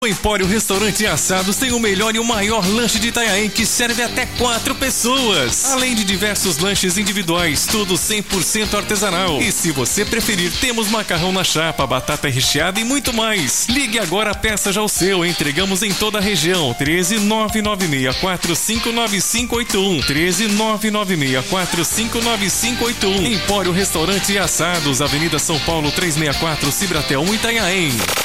O Empório Restaurante e Assados tem o melhor e o maior lanche de Itanhaém que serve até 4 pessoas. Além de diversos lanches individuais, tudo 100% artesanal. E se você preferir, temos macarrão na chapa, batata recheada e muito mais. Ligue agora, peça já o seu. Entregamos em toda a região. 13996459581. 13996459581. Empório Restaurante e Assados, Avenida São Paulo 364, Cibratel 1, Itanhaém.